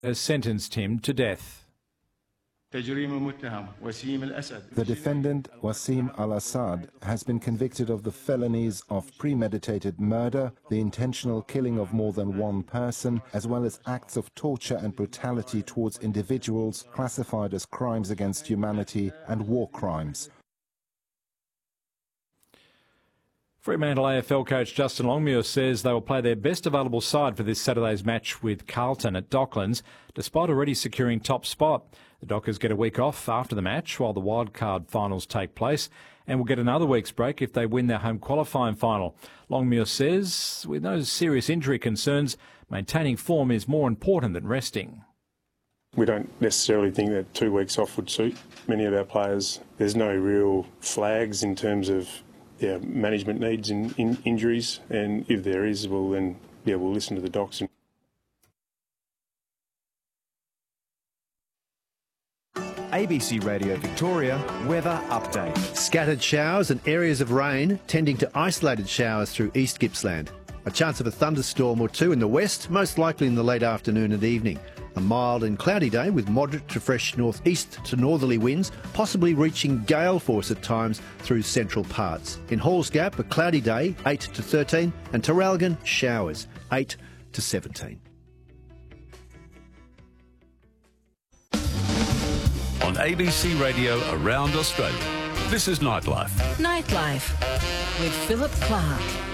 has sentenced him to death. The defendant, Wasim al-Assad, has been convicted of the felonies of premeditated murder, the intentional killing of more than one person, as well as acts of torture and brutality towards individuals classified as crimes against humanity and war crimes. Fremantle AFL coach Justin Longmuir says they will play their best available side for this Saturday's match with Carlton at Docklands, despite already securing top spot. The Dockers get a week off after the match while the wildcard finals take place, and will get another week's break if they win their home qualifying final. Longmuir says, with no serious injury concerns, maintaining form is more important than resting. We don't necessarily think that 2 weeks off would suit many of our players. There's no real flags in terms of management needs in injuries, and if there is, well then, we'll listen to the docs. ABC Radio Victoria weather update. Scattered showers and areas of rain tending to isolated showers through East Gippsland. A chance of a thunderstorm or two in the west, most likely in the late afternoon and evening. A mild and cloudy day with moderate to fresh northeast to northerly winds, possibly reaching gale force at times through central parts. In Halls Gap, a cloudy day, 8 to 13, and Terralgan, showers, 8 to 17. On ABC Radio around Australia, this is Nightlife. Nightlife with Philip Clark.